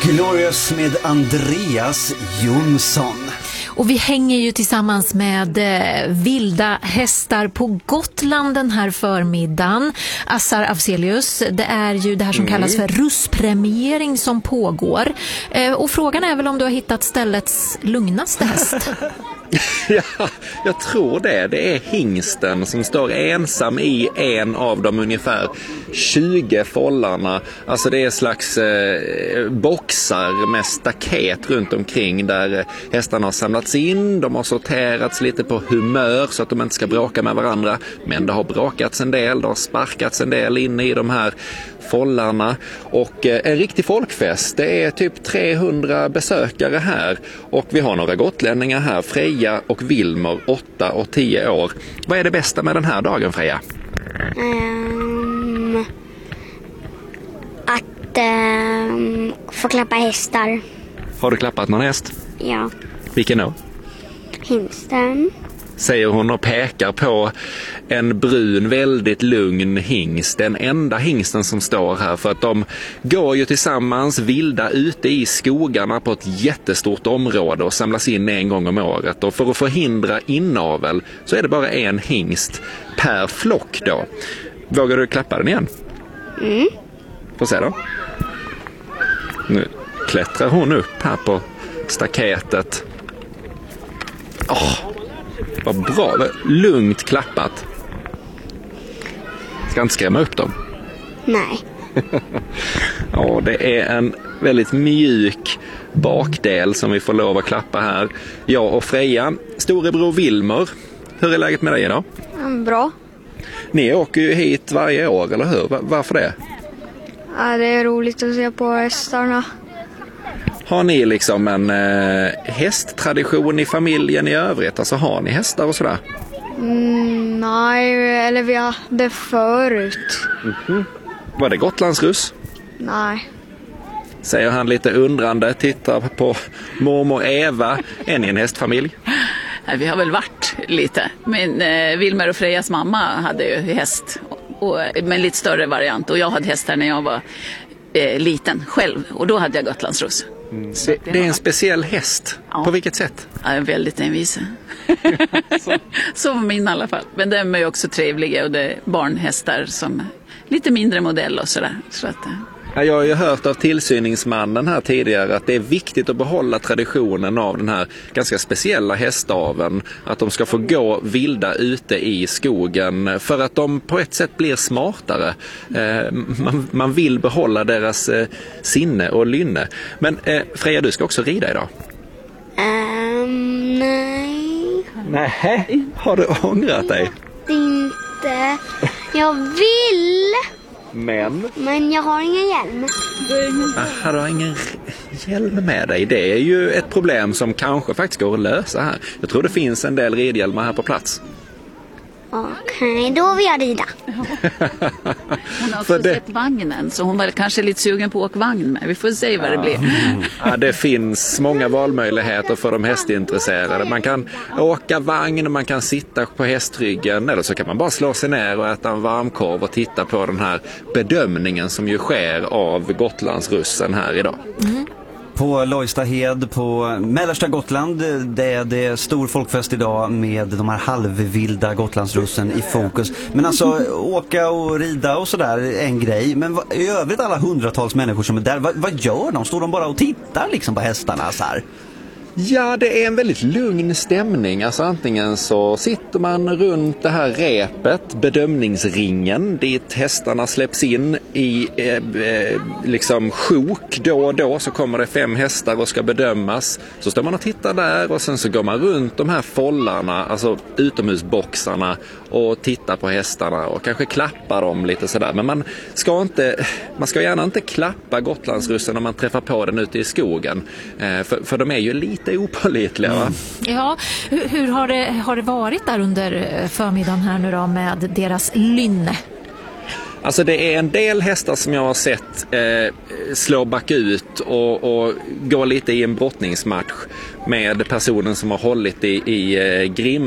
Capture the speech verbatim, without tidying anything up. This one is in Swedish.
Glorious med Andreas Jonsson. Och vi hänger ju tillsammans med eh, vilda hästar på Gotland den här förmiddagen. Assar Afzelius, det är ju det här som mm. kallas för russpremiering som pågår. Eh, och frågan är väl om du har hittat ställets lugnaste häst? Ja, jag tror det. Det är hingsten som står ensam i en av de ungefär tjugo follarna. Alltså det är slags eh, boxar med staket runt omkring där hästarna har samlats in. De har sorterats lite på humör så att de inte ska bråka med varandra. Men det har bråkats en del, det har sparkats en del in i de här follarna. Och eh, en riktig folkfest. Det är typ trehundra besökare här. Och vi har några gotlänningar här, Freja och Wilmer, åtta och tio år. Vad är det bästa med den här dagen, Freja? Um, att um, få klappa hästar. Har du klappat någon häst? Ja. Vilken då? Hingsten. Säger hon och pekar på en brun, väldigt lugn hingst. Den enda hingsten som står här, för att de går ju tillsammans vilda ute i skogarna på ett jättestort område och samlas in en gång om året. Och för att förhindra inavel så är det bara en hingst per flock då. Vågar du klappa den igen? Mm. Får se då. Nu klättrar hon upp här på staketet. Åh! Oh. Vad bra, lugnt klappat. Ska inte skrämma upp dem? Nej. Ja, det är en väldigt mjuk bakdel som vi får lov att klappa här. Jag och Freja, storebror Wilmer. Hur är läget med dig idag? Mm, bra. Ni åker ju hit varje år, eller hur? Varför det? Ja, det är roligt att se på hästarna. Har ni liksom en eh, hästtradition i familjen i övrigt? Alltså har ni hästar och sådär? Mm, nej, eller vi hade förut. Mm-hmm. Var det Gotlandsruss? Nej. Säger han lite undrande, tittar på mormor Eva. Är ni en hästfamilj? Vi har väl varit lite. Men eh, Wilmer och Frejas mamma hade ju häst. Och, med lite större variant. Och jag hade hästar när jag var eh, liten själv. Och då hade jag Gotlandsruss. Mm. Det, det är en speciell häst. Ja. På vilket sätt? Ja, väldigt envis. Som min i alla fall. Men de är ju också trevliga och det är barnhästar som lite mindre modell och sådär. Så att, ja, jag har ju hört av tillsyningsmannen här tidigare att det är viktigt att behålla traditionen av den här ganska speciella hästaveln. Att de ska få gå vilda ute i skogen för att de på ett sätt blir smartare. Eh, man, man vill behålla deras eh, sinne och lynne. Men eh, Freja, du ska också rida idag? Um, nej. Nej, har du ångrat dig? Inte. Jag vill. Men? Men jag har ingen hjälm. Aha, du har ingen hjälm med dig. Det är ju ett problem som kanske faktiskt går att lösa här. Jag tror det finns en del ridhjälmar här på plats. Okej, okay, då vill jag rida. Hon har också det... sett vagnen, så hon var kanske lite sugen på att åka vagn med. Vi får se vad ja. det blir. Ja, det finns många valmöjligheter för de hästintresserade. Man kan åka vagn, man kan sitta på hästryggen, eller så kan man bara slå sig ner och äta en varmkorv och titta på den här bedömningen som ju sker av Gotlandsrussen här idag. Mm. På Lojstahed på mellersta Gotland, det är det stor folkfest idag med de här halvvilda Gotlandsrussen i fokus. Men alltså åka och rida och sådär är en grej. Men vad, i övrigt alla hundratals människor som är där, vad, vad gör de? Står de bara och tittar liksom på hästarna så här? Ja, det är en väldigt lugn stämning. Alltså antingen så sitter man runt det här repet, bedömningsringen, dit hästarna släpps in i eh, eh, liksom sjok då och då. Så kommer det fem hästar och ska bedömas. Så står man och tittar där och sen så går man runt de här follarna, alltså utomhusboxarna, och tittar på hästarna och kanske klappar dem lite sådär. Men man ska inte, man ska gärna inte klappa Gotlandsrussen om man träffar på den ute i skogen. Eh, för, för de är ju lite opålitliga, va? Mm. Ja, hur, hur har, det, har det varit där under förmiddagen här nu då med deras lynne? Alltså det är en del hästar som jag har sett eh, slå bakut och, och gå lite i en brottningsmatch med personen som har hållit i, i eh, grim.